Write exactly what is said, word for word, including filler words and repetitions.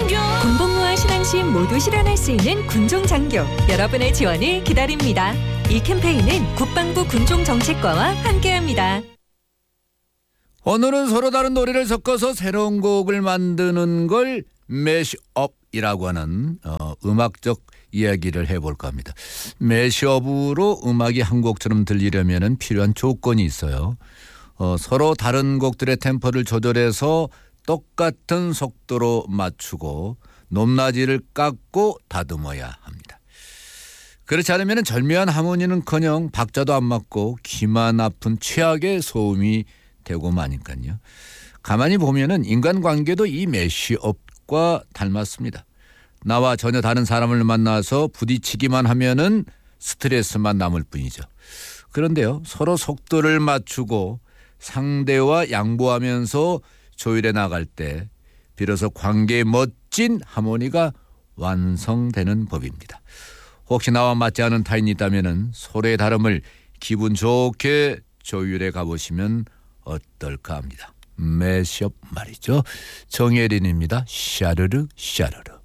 군복무와 신앙심 모두 실현할 수 있는 군종장교, 여러분의 지원을 기다립니다. 이 캠페인은 국방부 군종정책과와 함께합니다. 오늘은 서로 다른 노래를 섞어서 새로운 곡을 만드는 걸 매시업이라고 하는 어, 음악적 이야기를 해볼까 합니다. 매시업으로 음악이 한 곡처럼 들리려면 필요한 조건이 있어요. 어, 서로 다른 곡들의 템포를 조절해서 똑같은 속도로 맞추고 높낮이를 깎고 다듬어야 합니다. 그렇지 않으면 절묘한 하모니는커녕 박자도 안 맞고 귀만 아픈 최악의 소음이 되고 마니까요. 가만히 보면은 인간관계도 이 매시업과 닮았습니다. 나와 전혀 다른 사람을 만나서 부딪히기만 하면은 스트레스만 남을 뿐이죠. 그런데요, 서로 속도를 맞추고 상대와 양보하면서 조율해 나갈 때 비로소 관계의 멋진 하모니가 완성되는 법입니다. 혹시 나와 맞지 않은 타인이 있다면 서로의 다름을 기분 좋게 조율해 가보시면 어떨까 합니다. 매시업 말이죠. 정혜린입니다. 샤르르 샤르르.